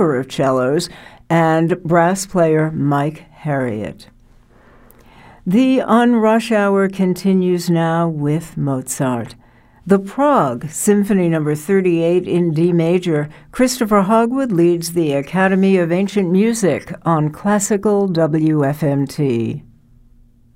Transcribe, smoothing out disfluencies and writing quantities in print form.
number of cellos, and brass player Mike Harriott. The On Rush Hour continues now with Mozart. The Prague Symphony No. 38 in D major. Christopher Hogwood leads the Academy of Ancient Music on Classical WFMT.